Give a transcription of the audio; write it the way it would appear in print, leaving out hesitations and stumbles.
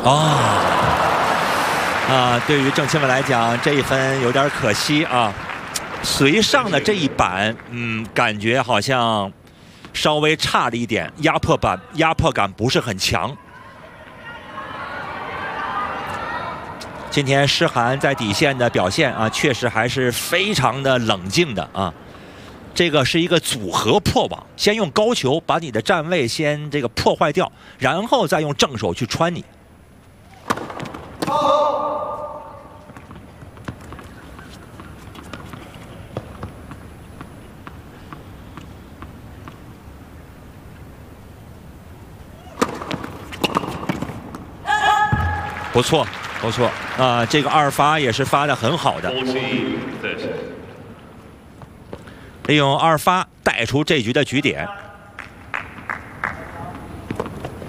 对于郑钦文来讲，这一分有点可惜啊。随上的这一板，感觉好像稍微差了一点，压迫感不是很强。今天诗涵在底线的表现啊，确实还是非常的冷静的啊。这个是一个组合破网，先用高球把你的站位先这个破坏掉，然后再用正手去穿你。不错，不错啊！这个2发也是发的很好的，利用2发带出这局的局点。